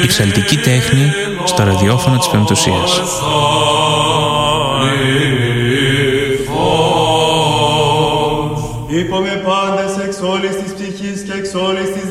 ψαλτική τέχνη στο ραδιόφωνο της Πεμπτουσίας. Είπαμε πάντες εξ όλης της ψυχής και εξ όλης της